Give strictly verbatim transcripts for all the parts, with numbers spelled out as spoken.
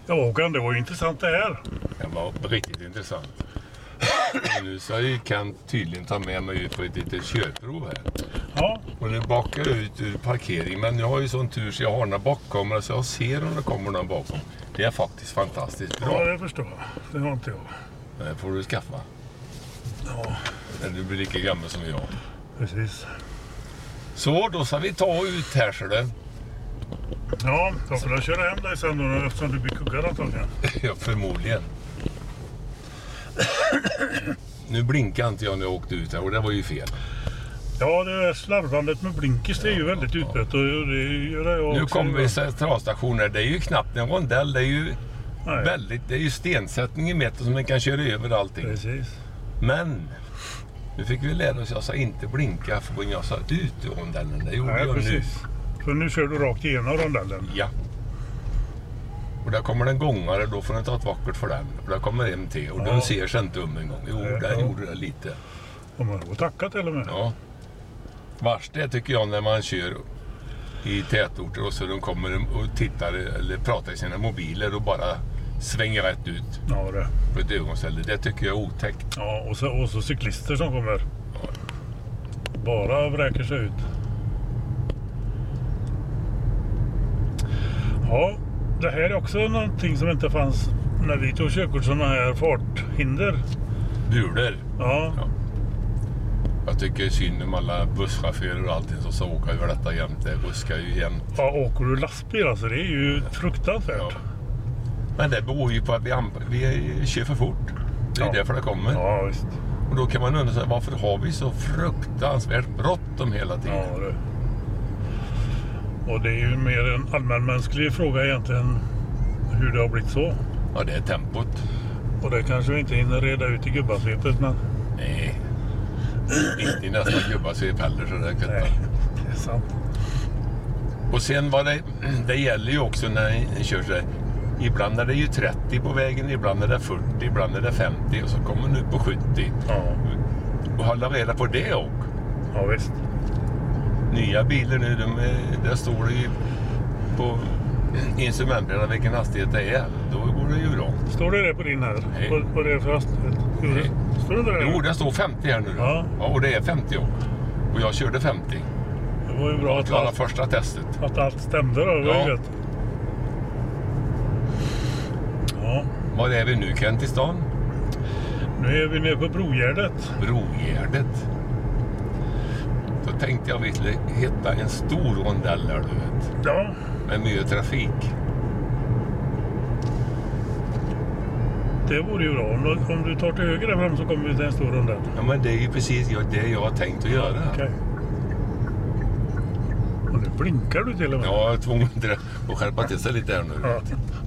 Ja, Håkan, det var ju intressant det här. Det var riktigt intressant. Nu så jag kan tydligen ta med mig ut på ett litet körprov här. Ja. Och nu bakar jag ut ur parkering. Men jag har ju sån tur så jag har några bakkamera så jag ser om det kommer någon bakom. Det är faktiskt fantastiskt bra. Ja, det förstår jag. Det har inte jag. Det får du skaffa. Ja. När du blir lika gammal som jag. Precis. Så, då ska vi ta ut här så det. Ja, då får jag köra hem dig sen då eftersom du blir kuggad antagligen. Ja, förmodligen. Nu blinkar inte jag när jag åkte ut här och det var ju fel. Ja, det är slarvandet med blinkers, det är ju väldigt utbrett och det gör jag också. Nu kommer vi centralstationer. Det är ju knappt en rondell. Det är ju Nej. väldigt, det är ju stensättning i mitten som man kan köra över allting. Precis. Men nu fick vi lära oss att jag sa inte blinka för när jag sa ut i rondellen. Det gjorde Nej, jag precis. nu. För nu kör du rakt igenom rondellen. Ja. Och där kommer den gångare, då får den ta ett vackert för den. Och där kommer en till och Ja. den ser sig inte om en gång. Jo, Ja. där gjorde det lite. Och man får tacka till och med. Ja. Vars det tycker jag när man kör i tätorter och så de kommer och tittar eller pratar i sina mobiler och bara svänger rätt ut Ja, det. på ett ögonställe. Det tycker jag är otäckt. Ja, och så, och så cyklister som kommer. Bara vräker sig ut. Ja, det här är också någonting som inte fanns när vi tog körkort, sådana här farthinder. Bulor. Ja, Ja. Jag tycker synd om alla busschaufförer och allting som så åker över detta jämt. Det ruskar ju jämt. ja, åker du lastbil alltså, det är ju fruktansvärt. Ja. Men det beror ju på att vi, vi kör för fort. Det är Ja. därför det kommer. Ja, visst. Och då kan man undra sig, varför har vi så fruktansvärt bråttom hela tiden? Ja, det. Och det är ju mer en allmänmänsklig fråga egentligen hur det har blivit så. Ja, det är tempot. Och det kanske vi inte hinner reda ut i gubbasvepet, men Nej. Inte i nästa gubbasvep heller så det kan nej, det är sant. Och sen var det, det gäller ju också när ni kör så här. Ibland är det ju trettio på vägen, ibland är det fyrtio, ibland är det femtio och så kommer nu på sjuttio. Ja, Och hålla reda på det också. ja visst. Nya bilar nu, de är, där står det ju på instrumentbrädan vilken hastighet det är. Då går det ju bra. Står det det på din här? Nej. På, på det för hastighet? Nej. Står det där? Jo, det står femtio här nu då. Ja. Ja, och det är femtio också. Och jag körde femtio. Det var ju bra Jag att klarade allt, första testet. att allt stämde då. Det var Ja. ju gött. Ja, Var är vi nu, Kent, i stan? nu är vi nere på Brogärdet. Brogärdet. Så tänkte jag att vi skulle hitta en stor rondell där, du vet. Ja, Med mycket trafik. det vore ju bra. Om du, om du tar till höger där fram så kommer vi till en stor rondell. Ja, men det är ju precis det jag har tänkt att göra. Okej. Och nu blinkar du till och med. Ja, jag är tvungen att skärpa till sig lite här nu. Ja.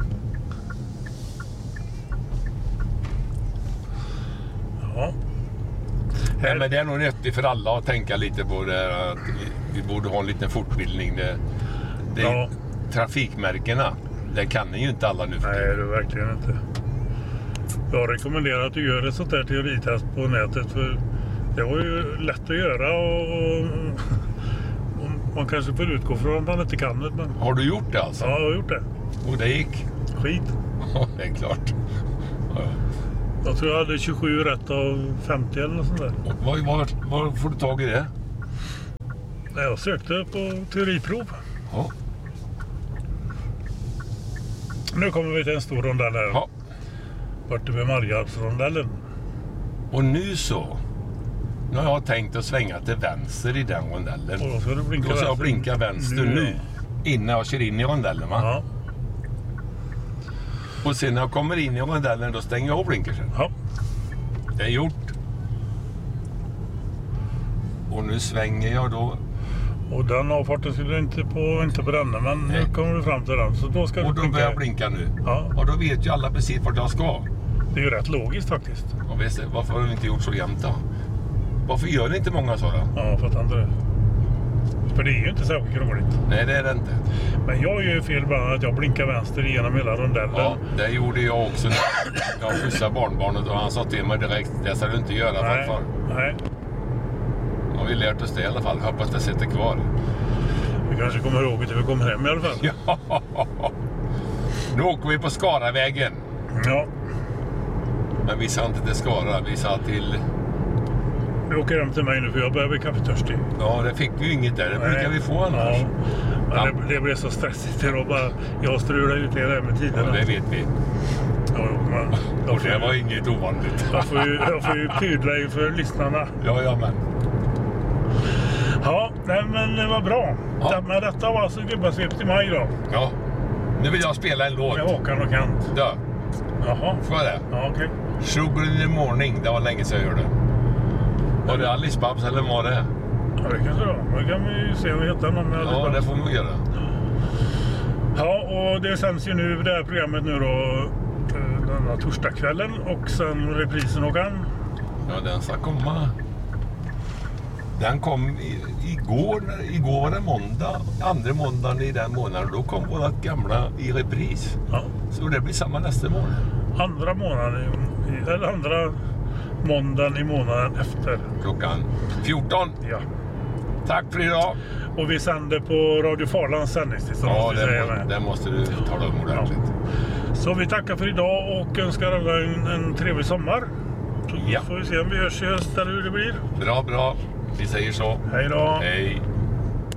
Ja. Nej, men det är nog nyttigt för alla att tänka lite på det här, att vi, vi borde ha en liten fortbildning. Det, det är Ja. trafikmärkena. Det kan ni ju inte alla nu för Nej, tiden. det är verkligen inte. Jag rekommenderar att du gör ett sånt här teoritest på nätet, för det var ju lätt att göra och, och, och man kanske får utgå från att man inte kan det. Men Har du gjort det alltså? ja, jag har gjort det. Och det gick? Skit. Ja, det är klart. Ja. Jag tror jag hade tjugosju rätt av femtio eller något sånt där. Och Var, var, var får du tag i det? När jag sökte på teoriprov. Ja. Nu kommer vi till en stor rondell här. Ja. Bort vid Margarpsrondellen. Och nu så. Nu har jag tänkt att svänga till vänster i den rondellen. Och då ska du blinka Då ska jag vänster. blinka vänster Nu, nu. Innan jag kör in i rondellen, va? Ja. Och sen när jag kommer in i rondellen då stänger jag av blinkersen. Ja. Det är gjort. Och nu svänger jag då. Och den avfarten skulle du inte på, inte på denna, men Nej. nu kommer du fram till den. Så då ska Och du då börjar jag blinka nu. Ja. Och då vet ju alla precis vart jag ska. Det är ju rätt logiskt faktiskt. Och visst, varför har du inte gjort så jämt då? Varför gör ni inte många sådana? Ja, jag fattar inte det. För det är ju inte särskilt krångligt. Nej, det är det inte. Men jag gör ju fel ibland att jag blinkar vänster genom hela rondellen. Ja, det gjorde jag också. Jag skjutsade barnbarnet och han sa till mig direkt, det ska du inte göra Nej, farfar. nej. Har vi lärt oss det i alla fall. Hoppas det sitter kvar. Vi kanske kommer ihåg det när vi kommer hem i alla fall. Ja. Nu åker vi på Skaravägen. Ja, Men vi sa inte till Skara, vi sa till... vi åker hem till mig nu för jag börjar bli kaffetörstig. Ja, det fick vi ju inget där. Det brukar vi få annars. Ja. Men det, det blev så stressigt idag bara. Jag strular ut det där med tiderna. Ja, det vet vi. Ja, men, Och det var inget ovanligt. Jag får ju, jag får ju pydla inför lyssnarna. Ja, ja, men. Ja, nej, men det var bra. Ja. Men detta var alltså Gubbasvep i maj då. Ja. Nu vill jag spela en låt. Med Håkan och Kant. Ja, Jaha. får jag det? Ja, okej. Sugar in the morning, det var länge sedan jag gjorde det. Var det Alice Babs eller var det? Ja, det kanske det var. Då kan vi ju se om vi hittar någon med Ja, det får man göra. Ja, och det sänds ju nu det här programmet nu då den här torsdagskvällen och sen reprisen Håkan. Ja, den ska komma. Den kom i, igår, igår var det måndag, andra måndagen i den månaden. Då kom vårat gamla i repris. Ja. Så det blir samma nästa månad. Andra månaden, i, eller andra måndagen i månaden efter. Klockan fjorton. Ja. Tack för idag. Och vi sänder på Radio Farlands sändningstillstånd. Ja, måste vi säga det, må, med. det måste du tala om ordentligt. Ja. Så vi tackar för idag och önskar alla en, en trevlig sommar. Så Ja. får vi se om vi hörs i höst eller hur det blir. Bra, bra. Vi säger så. Hej då. Hej.